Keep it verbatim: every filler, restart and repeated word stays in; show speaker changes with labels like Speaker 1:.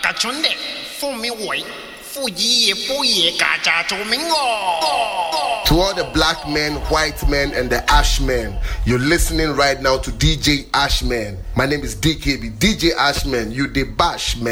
Speaker 1: Akachonde, for me white, for ye, for ye, gacha to mingo.
Speaker 2: To all the black men, white men, and the Ashman, you're listening right now to D J Ashman. My name is D K B. D J Ashman, you the bash, man.